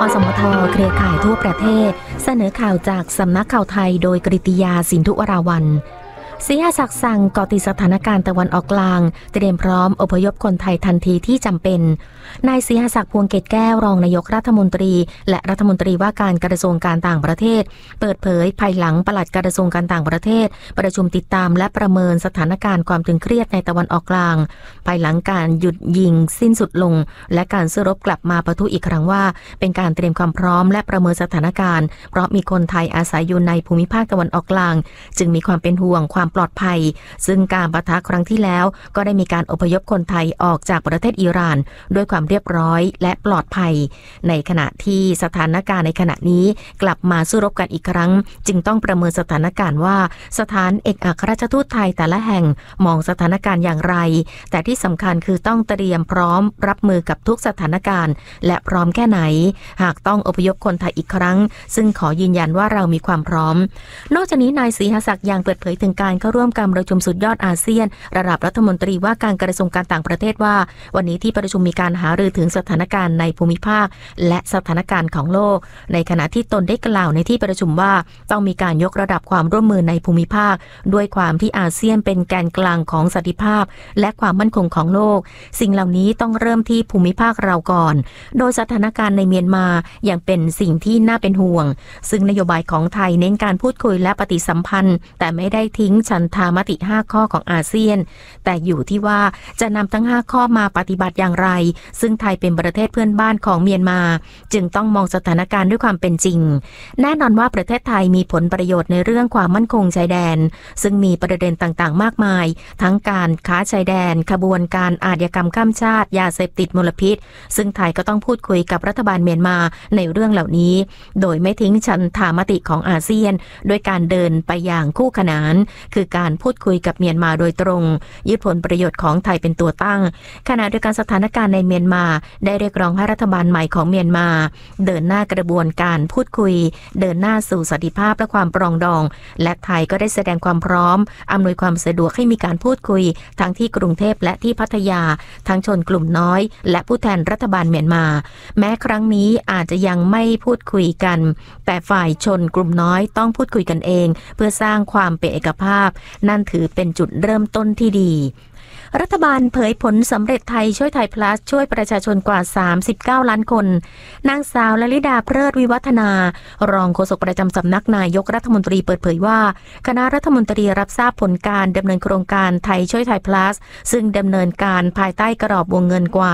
อสมทเครือข่ายทั่วประเทศเสนอข่าวจากสำนักข่าวไทยโดยกฤติยาสินธุวราวัลย์ศรีอาศักดิ์สั่งเกาะติดสถานการณ์ตะวันออกกลางเตรียมพร้อมอพยพคนไทยทันทีที่จำเป็นนายศรีอาศักดิ์พวงเกตแก้วรองนายกรัฐมนตรีและรัฐมนตรีว่าการกระทรวงการต่างประเทศเปิดเผยภายหลังปลัดกระทรวงการต่างประเทศประชุมติดตามและประเมินสถานการณ์ความตึงเครียดในตะวันออกกลางภายหลังการหยุดยิงสิ้นสุดลงและการสู้รบกลับมาปะทุอีกครั้งว่าเป็นการเตรียมความพร้อมและประเมินสถานการณ์เพราะมีคนไทยอาศัยอยู่ในภูมิภาคตะวันออกกลางจึงมีความเป็นห่วงความปลอดภัยซึ่งการปะทะครั้งที่แล้วก็ได้มีการอพยพคนไทยออกจากประเทศอิหร่านด้วยความเรียบร้อยและปลอดภัยในขณะที่สถานการณ์ในขณะนี้กลับมาสู้รบกันอีกครั้งจึงต้องประเมินสถานการณ์ว่าสถานเอกอัครราชทูตไทยแต่ละแห่งมองสถานการณ์อย่างไรแต่ที่สำคัญคือต้องเตรียมพร้อมรับมือกับทุกสถานการณ์และพร้อมแค่ไหนหากต้องอพยพคนไทยอีกครั้งซึ่งขอยืนยันว่าเรามีความพร้อมนอกจากนี้นายศรีอาศักดิ์ยังเปิดเผยถึงการเข้าร่วมการประชุมสุดยอดอาเซียนระดับรัฐมนตรีว่าการกระทรวงการต่างประเทศว่าวันนี้ที่ประชุมมีการหารือถึงสถานการณ์ในภูมิภาคและสถานการณ์ของโลกในขณะที่ตนได้กล่าวในที่ประชุมว่าต้องมีการยกระดับความร่วมมือในภูมิภาคด้วยความที่อาเซียนเป็นแกนกลางของสันติภาพและความมั่นคงของโลกสิ่งเหล่านี้ต้องเริ่มที่ภูมิภาคเราก่อนโดยสถานการณ์ในเมียนมายังเป็นสิ่งที่น่าเป็นห่วงซึ่งนโยบายของไทยเน้นการพูดคุยและปฏิสัมพันธ์แต่ไม่ได้ทิ้งฉันทามติ5ข้อของอาเซียนแต่อยู่ที่ว่าจะนำทั้ง5ข้อมาปฏิบัติอย่างไรซึ่งไทยเป็นประเทศเพื่อนบ้านของเมียนมาจึงต้องมองสถานการณ์ด้วยความเป็นจริงแน่นอนว่าประเทศไทยมีผลประโยชน์ในเรื่องความมั่นคงชายแดนซึ่งมีประเด็นต่างๆมากมายทั้งการค้าชายแดนขบวนการอาชญากรรมข้ามชาติยาเสพติดมลพิษซึ่งไทยก็ต้องพูดคุยกับรัฐบาลเมียนมาในเรื่องเหล่านี้โดยไม่ทิ้งฉันทามติของอาเซียนโดยการเดินไปอย่างคู่ขนานคือการพูดคุยกับเมียนมาโดยตรงยึดผลประโยชน์ของไทยเป็นตัวตั้งขณะเดียวกันสถานการณ์ในเมียนมาได้เรียกร้องให้รัฐบาลใหม่ของเมียนมาเดินหน้ากระบวนการพูดคุยเดินหน้าสู่สันติภาพและความปรองดองและไทยก็ได้แสดงความพร้อมอำนวยความสะดวกให้มีการพูดคุยทั้งที่กรุงเทพและที่พัทยาทั้งชนกลุ่มน้อยและผู้แทนรัฐบาลเมียนมาแม้ครั้งนี้อาจจะยังไม่พูดคุยกันแต่ฝ่ายชนกลุ่มน้อยต้องพูดคุยกันเองเพื่อสร้างความเป็นเอกภาพนั่นถือเป็นจุดเริ่มต้นที่ดีรัฐบาลเผยผลสำเร็จไทยช่วยไทยพลัสช่วยประชาชนกว่า39ล้านคนนางสาวลลิดาเพลิดวิวัฒนารองโฆษกประจำสำนักนายกรัฐมนตรีเปิดเผยว่าคณะรัฐมนตรีรับทราบผลการดำเนินโครงการไทยช่วยไทยพลัสซึ่งดำเนินการภายใต้กรอบวงเงินกว่า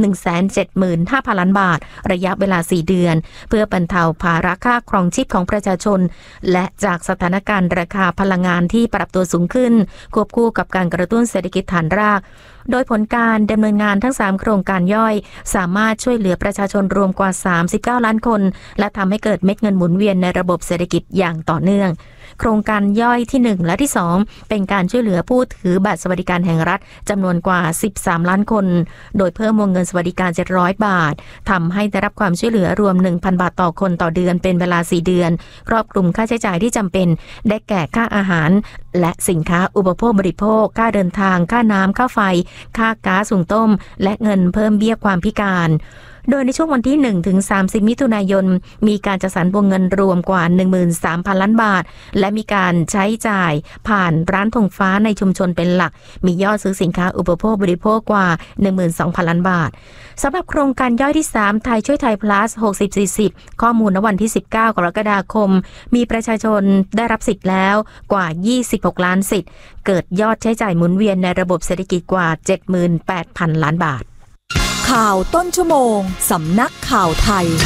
175,000 ล้านบาทระยะเวลา4เดือนเพื่อบรรเทาภาระค่าครองชีพของประชาชนและจากสถานการณ์ราคาพลังงานที่ปรับตัวสูงขึ้นควบคู่กับการกระตุ้นเศรษฐกิจฐานรากโดยผลการดำเนินงานทั้ง3โครงการย่อยสามารถช่วยเหลือประชาชนรวมกว่า39ล้านคนและทำให้เกิดเม็ดเงินหมุนเวียนในระบบเศรษฐกิจอย่างต่อเนื่องโครงการย่อยที่1และที่2เป็นการช่วยเหลือผู้ถือบัตรสวัสดิการแห่งรัฐจำนวนกว่า13ล้านคนโดยเพิ่มวงเงินสวัสดิการ700บาททำให้ได้รับความช่วยเหลือรวม 1,000 บาทต่อคนต่อเดือนเป็นเวลา4เดือนครอบคลุมค่าใช้จ่ายที่จำเป็นได้แก่ค่าอาหารและสินค้าอุปโภคบริโภคค่าเดินทางค่าน้ำค่าไฟค่าก๊าซหุงต้มและเงินเพิ่มเบี้ยความพิการโดยในช่วงวันที่1ถึง30มิถุนายนมีการจัดสรรวงเงินรวมกว่า 13,000 ล้านบาทและมีการใช้จ่ายผ่านร้านธงฟ้าในชุมชนเป็นหลักมียอดซื้อสินค้าอุปโภคบริโภคกว่า 12,000 ล้านบาทสำหรับโครงการย่อยที่3ไทยช่วยไทย plus 60-40 ข้อมูลณวันที่19กรกฎาคมมีประชาชนได้รับสิทธิ์แล้วกว่า26ล้านสิทธิ์เกิดยอดใช้จ่ายหมุนเวียนในระบบเศรษฐกิจกว่า 78,000 ล้านบาทข่าวต้นชั่วโมงสำนักข่าวไทย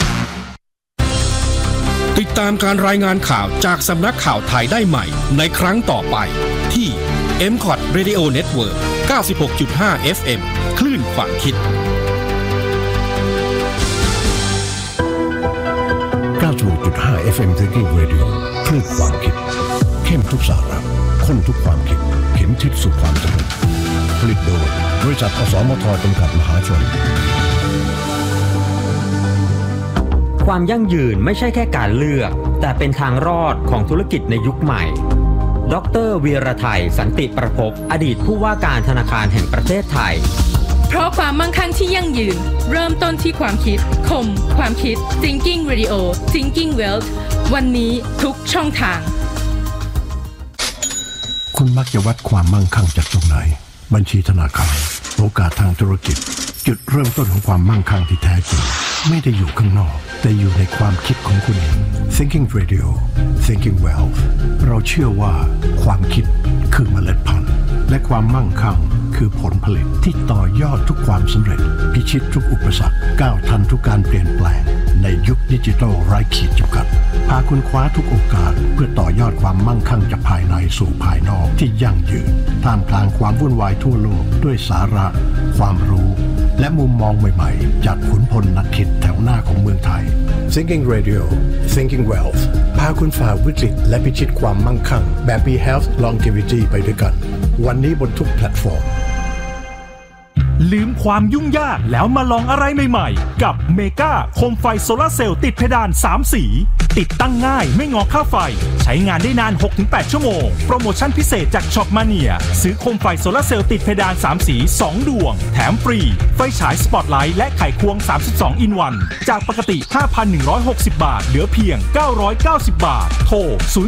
ติดตามการรายงานข่าวจากสำนักข่าวไทยได้ใหม่ในครั้งต่อไปที่ MCOT Radio Network 96.5 FM คลื่นความคิด 96.5 FM Thinking Radio คลื่นความคิดเข้มทุกสาระข้นทุกความคิดเข็มทิศสู่ความสำเร็จผลิตโดยบริษัทอสมทจำกัดมหาชนความยั่งยืนไม่ใช่แค่การเลือกแต่เป็นทางรอดของธุรกิจในยุคใหม่ดร.วีรไทยสันติประภพอดีตผู้ว่าการธนาคารแห่งประเทศไทยเพราะความมั่งคั่งที่ยั่งยืนเริ่มต้นที่ความคิดคมความคิด Thinking Radio Thinking Wealth วันนี้ทุกช่องทางคุณมักจะวัดความมั่งคั่งจากตรงไหนบัญชีธนาคารโอกาสทางธุรกิจจุดเริ่มต้นของความมั่งคั่งที่แท้จริงไม่ได้อยู่ข้างนอกแต่อยู่ในความคิดของคุณเอง Thinking Radio Thinking Wealth เราเชื่อว่าความคิดคือเมล็ดพันธุ์และความมั่งคั่งคือผลผลิตที่ต่อยอดทุกความสำเร็จพิชิตทุกอุปสรรคก้าวทันทุกการเปลี่ยนแปลงในยุคดิจิทัลไร้ขีดจำกัดพาคุณคว้าทุกโอกาสเพื่อต่อยอดความมั่งคั่งจากภายในสู่ภายนอกที่ยั่งยืนท่ามกลางความวุ่นวายทั่วโลกด้วยสาระความรู้และมุมมองใหม่ๆจากขุนพลนักคิดแถวหน้าของเมืองไทย Thinking Radio Thinking Wealth พาคุณฝ่าวิกฤตและพิชิตความมั่งคั่งแบบมี Health Longevity ไปด้วยกันวันนี้บนทุกแพลตฟอร์มลืมความยุ่งยากแล้วมาลองอะไรใหม่ๆกับเมกาโคมไฟโซลาร์เซลล์ติดเพดาน3สีติดตั้งง่ายไม่งอค่าไฟใช้งานได้นาน 6-8 ชั่วโมงโปรโมชั่นพิเศษจากช็อปมาเนียซื้อโคมไฟโซลาร์เซลล์ติดเพดาน3สี2ดวงแถมฟรีไฟฉายสปอตไลท์และไขควง32อินวันจากปกติ 5,160 บาทเหลือเพียง990 บาทโทร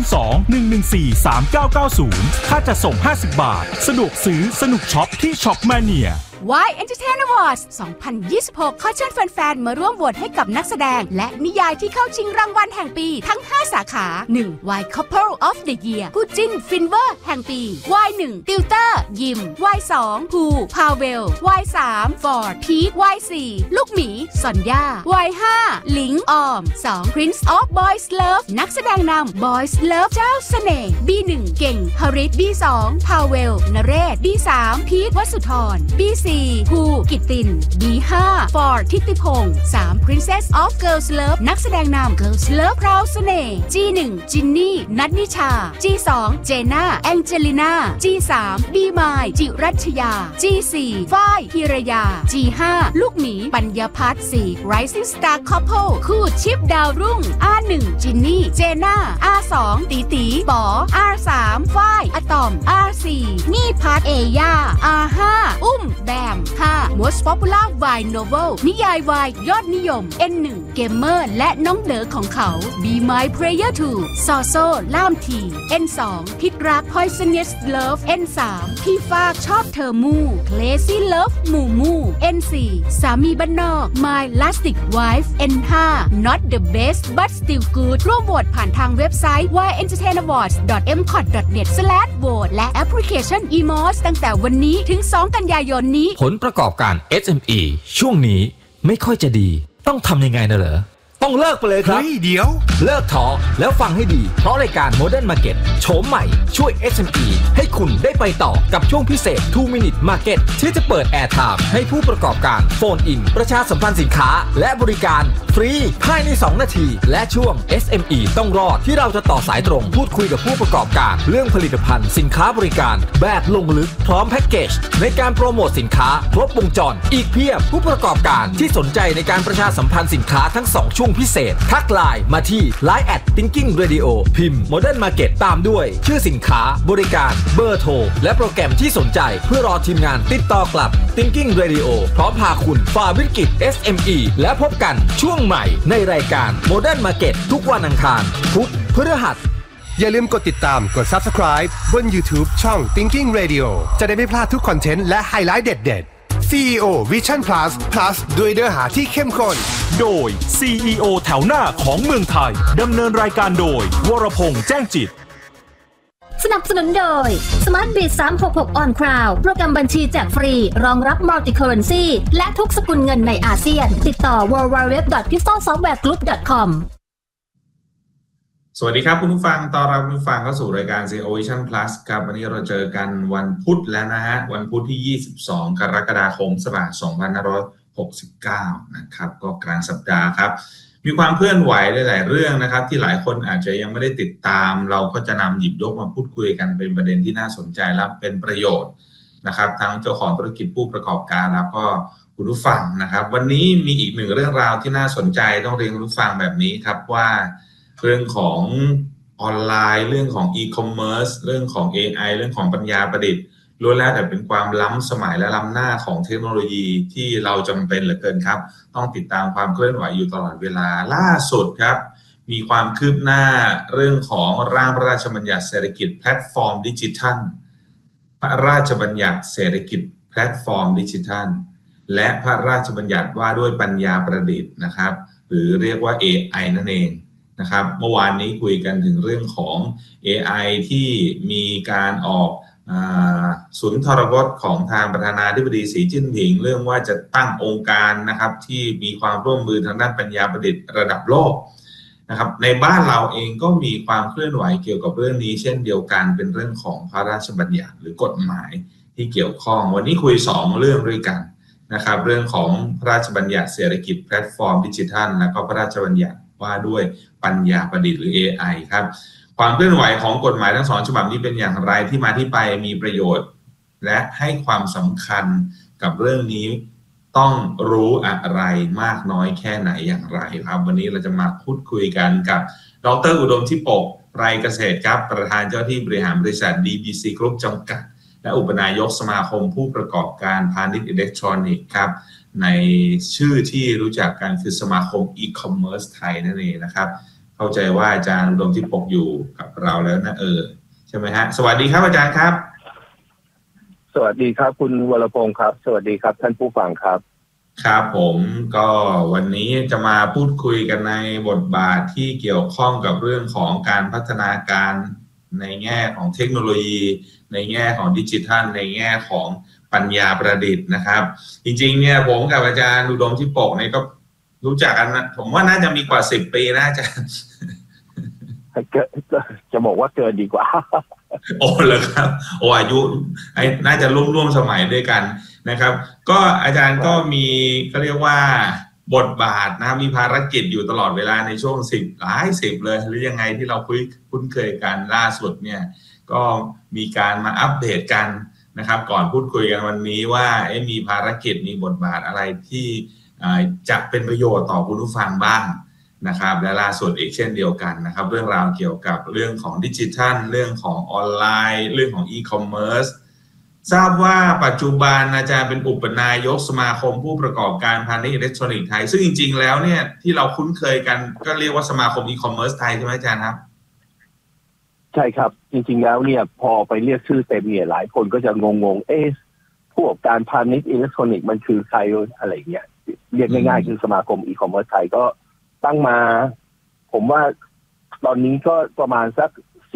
02-114-3990 ค่าจัดส่ง50 บาทสะดวกซื้อสนุกช็อปที่ช็อปมาเนีย Y Entertainment Awards 2026 ขอเชิญแฟนๆมาร่วมโหวตให้กับนักแสดงและนิยายที่เข้าชิงรางวัลแห่งปีทั้ง 5 สาขา 1. Y Couple of the Year คู่จิ้นฟินเวอร์แห่งปี Y1 ติวเตอร์ยิม Y2 ฮูพาเวล Y3 ฟอร์ดพีท Y4 ลูกหมีซอนย่า Y5 หลิงออม 2. Prince of Boys Love นักแสดงนำ Boys Love เจ้าเสน่ห์ B1 เก่งฮาริส B2 พาเวลนเรศ B3 พีทวสุธร B4ภูกิตติน B5 ฟอร์ดทิติพงษ์ 3. Princess of Girls Love นักแสดงนำ Girls Love พราวเสน่ห์ G1 จินนี่นัทนิชา G2 เจน่าแองเจลิน่า G3 บีมายจิรัชยา G4 ฝ้ายธีรยา G5 ลูกหมีปัญญาพัฒน์ 4. Rising Star Couple คู่ชิปดาวรุ่ง R1 จินนี่เจน่า R2 ตีตีป๋อ R3 ฝ้ายอะตอม R4 มี่พัฒน์เอย่า R5 อุ้มแบม 5. Most Popular Wine Novel นิยายวายยอดนิยม N1 เกมเมอร์และน้องเด๋อของเขา Be My Prayer 2 ซอโซ่ล่ามที N2 พิษรัก Poisonous Love N3 พี่ฟากชอบเธอมู่ Crazy Love หมู่มู่ N4 สามีบ้านนอก My Lastic Wife N5 Not the Best But Still Good ร่วมโหวตผ่านทางเว็บไซต์ yentertainawards.mcot.net/vote และแอปพลิเคชัน eMOS ตั้งแต่วันนี้ถึง2 กันยายนนี้ผลประกอบการ SME ช่วงนี้ไม่ค่อยจะดีต้องทำยังไงนะเหรอต้องเลิกไปเลยครับเดี๋ยวเลิกท้อแล้วฟังให้ดีเพราะรายการ Modern Market โฉมใหม่ช่วย SME ให้คุณได้ไปต่อกับช่วงพิเศษ 2 Minute Market ที่จะเปิด Air Time ให้ผู้ประกอบการโฟนอินประชาสัมพันธ์สินค้าและบริการฟรีภายใน2 นาทีและช่วง SME ต้องรอดที่เราจะต่อสายตรงพูดคุยกับผู้ประกอบการเรื่องผลิตภัณฑ์สินค้าบริการแบบลงลึกพร้อมแพ็กเกจในการโปรโมทสินค้าครบวงจรอีกเพียบผู้ประกอบการที่สนใจในการประชาสัมพันธ์สินค้าทั้ง2ช่วงพิเศษทักไลน์มาที่ Line @Thinking Radio พิมพ์ Modern Market ตามด้วยชื่อสินค้าบริการเบอร์โทรและโปรแกรมที่สนใจเพื่อรอทีมงานติดต่อกลับ Thinking Radio พร้อมพาคุณฝ่าวิกฤต SME และพบกันช่วงใหม่ในรายการ Modern Market ทุกวันอังคารพุธพฤหัสอย่าลืมกดติดตามกด Subscribe บน YouTube ช่อง Thinking Radio จะได้ไม่พลาดทุกคอนเทนต์และไฮไลท์เด็ดๆ CEO Vision Plus ด้วยเนื้อหาที่เข้มข้นโดย CEO แถวหน้าของเมืองไทยดำเนินรายการโดยวรพงษ์แจ้งจิตสนับสนุนโดย Smart Bit 366 On Cloud โปรแกรมบัญชีแจกฟรีรองรับ Multi Currency และทุกสกุลเงินในอาเซียนติดต่อ www.crystalsoftwaregroup.com สวัสดีครับคุณผู้ฟังต้อนรับคุณผู้ฟังเข้าสู่รายการ CEO Vision Plus ครับวันนี้เราเจอกันวันพุธแล้วนะฮะวันพุธที่22กรกฎาคม2569นะครับก็กลางสัปดาห์ครับมีความเคลื่อนไหวหลายๆเรื่องนะครับที่หลายคนอาจจะยังไม่ได้ติดตามเราก็จะนำหยิบยกมาพูดคุยกันเป็นประเด็นที่น่าสนใจและเป็นประโยชน์นะครับทั้งเจ้าของธุรกิจผู้ประกอบการแล้วก็คุณผู้ฟังนะครับวันนี้มีอีกหนึ่งเรื่องราวที่น่าสนใจต้องเรียนคุณผู้ฟังแบบนี้ครับว่าเรื่องของออนไลน์เรื่องของอีคอมเมิร์ซเรื่องของ AI เรื่องของปัญญาประดิษฐ์ล้วนแล้วแต่เป็นความล้ำสมัยและล้ำหน้าของเทคโนโลยีที่เราจำเป็นเหลือเกินครับต้องติดตามความเคลื่อนไหวอยู่ตลอดเวลาล่าสุดครับมีความคืบหน้าเรื่องของร่างพระราชบัญญัติเศรษฐกิจแพลตฟอร์มดิจิทัลพระราชบัญญัติเศรษฐกิจแพลตฟอร์มดิจิทัลและพระราชบัญญัติว่าด้วยปัญญาประดิษฐ์นะครับหรือเรียกว่า AI นั่นเองนะครับเมื่อวานนี้คุยกันถึงเรื่องของ AI ที่มีการออกสุนทรพจน์ของทางประธานาธิบดีสีจิ้นผิงเรื่องว่าจะตั้งองค์การนะครับที่มีความร่วมมือทางด้านปัญญาประดิษฐ์ระดับโลกนะครับในบ้านเราเองก็มีความเคลื่อนไหวเกี่ยวกับเรื่องนี้เช่นเดียวกันเป็นเรื่องของพระราชบัญญัติหรือกฎหมายที่เกี่ยวข้องวันนี้คุย2เรื่องด้วยกันนะครับเรื่องของพระราชบัญญัติเศรษฐกิจแพลตฟอร์มดิจิทัลและก็พระราชบัญญัติว่าด้วยปัญญาประดิษฐ์หรือ AI ครับความเคลื่อนไหวของกฎหมายทั้ง2ฉบับนี้เป็นอย่างไรที่มาที่ไปมีประโยชน์และให้ความสำคัญกับเรื่องนี้ต้องรู้อะไรมากน้อยแค่ไหนอย่างไรครับวันนี้เราจะมาพูดคุยกันกับดร.อุดมทิปกไพรเกษตรครับประธานเจ้าที่บริหารบริษัท DBC Group จำกัดและอุปนายกสมาคมผู้ประกอบการพาณิชย์อิเล็กทรอนิกส์ครับในชื่อที่รู้จักกันคือสมาคมอีคอมเมิร์ซไทยนั่นเองนะครับเข้าใจว่าอาจารย์อุดมทิปกอยู่กับเราแล้วนะใช่ไหมฮะสวัสดีครับอาจารย์ครับสวัสดีครับคุณวรพงศ์ครับสวัสดีครับท่านผู้ฟังครับครับผมก็วันนี้จะมาพูดคุยกันในบทบาทที่เกี่ยวข้องกับเรื่องของการพัฒนาการในแง่ของเทคโนโลยีในแง่ของดิจิทัลในแง่ของปัญญาประดิษฐ์นะครับจริงๆเนี่ยผมกับอาจารย์อุดมทิปกเนี่ยก็รู้จักกันนะผมว่าน่าจะมีกว่า10 ปีนะอาจารย์จะบอกว่าเกินดีกว่าโอ้เหรอครับโอ้อายุน่าจะร่วมสมัยด้วยกันนะครับก็อาจารย์ก็มีก็เรียกว่าบทบาทนะมีภารกิจอยู่ตลอดเวลาในช่วงหลาย10เลยหรือยังไงที่เราคุ้นเคยกันล่าสุดเนี่ยก็มีการมาอัปเดตกันนะครับก่อนพูดคุยกันวันนี้ว่ามีภารกิจมีบทบาทอะไรที่จะเป็นประโยชน์ต่อคุณผู้ฟังบ้างนะครับและล่าสุดอีกเช่นเดียวกันนะครับเรื่องราวเกี่ยวกับเรื่องของดิจิทัลเรื่องของออนไลน์เรื่องของอีคอมเมิร์ซทราบว่าปัจจุบันอาจารย์เป็นอุปนายกสมาคมผู้ประกอบการพาณิชย์อิเล็กทรอนิกส์ไทยซึ่งจริงๆแล้วเนี่ยที่เราคุ้นเคยกันก็เรียกว่าสมาคมอีคอมเมิร์ซไทยใช่ไหมอาจารย์ครับใช่ครับจริงๆแล้วเนี่ยพอไปเรียกชื่อเต็มเนี่ยหลายคนก็จะงงผู้ประกอบการพาณิชย์อิเล็กทรอนิกส์มันคือใครอะไรเงี้ยเรียกง่ายๆคือสมาคมอีคอมเมิร์ซไทยก็ตั้งมาผมว่าตอนนี้ก็ประมาณสัก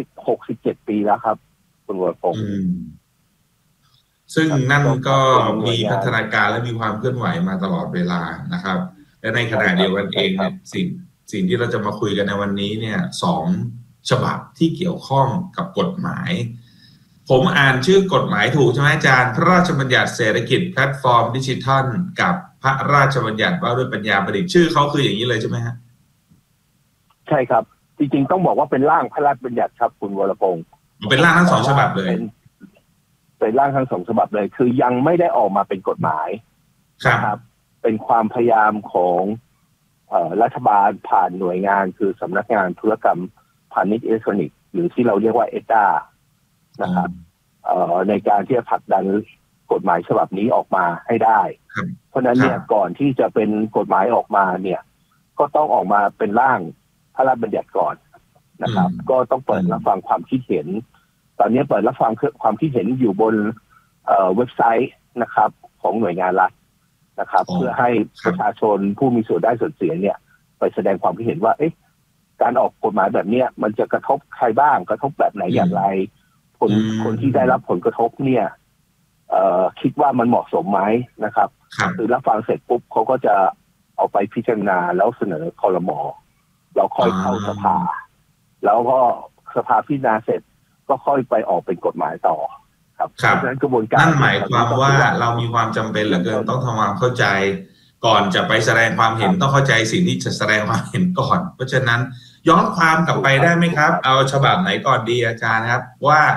16-17 ปีแล้วครับคุณวรพงศ์ซึ่งนั่นก็มีพัฒนาการและมีความเคลื่อนไหวมาตลอดเวลานะครับและในขณะเดียวกันเองเนี่ยสิ่งที่เราจะมาคุยกันในวันนี้เนี่ย2ฉบับที่เกี่ยวข้องกับกฎหมายผมอ่านชื่อกฎหมายถูกใช่ไหมอาจารย์พระราชบัญญัติเศรษฐกิจแพลตฟอร์มดิจิทัลกับพระราชบัญญัติว่าด้วยปัญญาประดิษฐ์ชื่อเขาคืออย่างนี้เลยใช่ไหมฮะใช่ครับจริงๆต้องบอกว่าเป็นร่างพระราชบัญญัติครับคุณวรพงศ์เป็นร่างทั้ง2ฉบับเลยเป็นร่างทั้ง2ฉบับเลยคือยังไม่ได้ออกมาเป็นกฎหมายครับเป็นความพยายามของรัฐบาลผ่านหน่วยงานคือสำนักงานธุรกรรมพาณิชย์อิเล็กทรอนิกส์หรือที่เราเรียกว่าEDAนะครับในการที่จะผลักดันกฎหมายฉบับนี้ออกมาให้ได้เพราะนั้นเนี่ยก่อนที่จะเป็นกฎหมายออกมาเนี่ยก็ต้องออกมาเป็นร่างพระราชบัญญัติก่อนนะครับก็ต้องเปิดรับฟังความคิดเห็นตอนนี้เปิดรับฟังความคิดเห็นอยู่บนเว็บไซต์นะครับของหน่วยงานรัฐนะครับเพื่อให้ประชาชนผู้มีส่วนได้ส่วนเสียเนี่ยไปแสดงความคิดเห็นว่าการออกกฎหมายแบบนี้มันจะกระทบใครบ้างกระทบแบบไหนอย่างไรคนที่ได้รับผลกระทบเนี่ยคิดว่ามันเหมาะสมไหมนะครับคือรับฟังเสร็จปุ๊บเขาก็จะเอาไปพิจารณาแล้วเสนอครม.เราค่อยเข้าสภาแล้วก็สภาพิจารณาเสร็จก็ค่อยไปออกเป็นกฎหมายต่อครับเพราะฉะนั้นกระบวนการนั่นหมายความว่าเรามีความจำเป็นเหลือเกินต้องทำความเข้าใจก่อนจะไปแสดงความเห็นต้องเข้าใจสิ่งที่จะแสดงความเห็นก่อนเพราะฉะนั้นย้อนความกลับไปได้ไหมครับเอาฉบับไหนก่อนดีอาจารย์ครับว่า